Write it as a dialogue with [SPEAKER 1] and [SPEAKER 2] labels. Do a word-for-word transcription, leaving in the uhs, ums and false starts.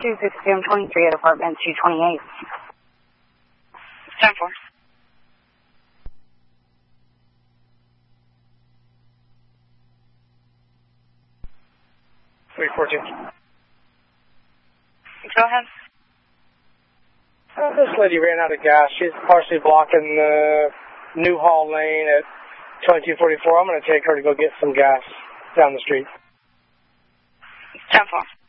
[SPEAKER 1] two sixty-two twenty-three at apartment two twenty-eight.
[SPEAKER 2] ten four.
[SPEAKER 3] three fourteen.
[SPEAKER 2] Go ahead.
[SPEAKER 3] Uh, this lady ran out of gas. She's partially blocking the Newhall Lane at twenty-two forty-four. I'm going to take her to go get some gas down the street.
[SPEAKER 2] ten four.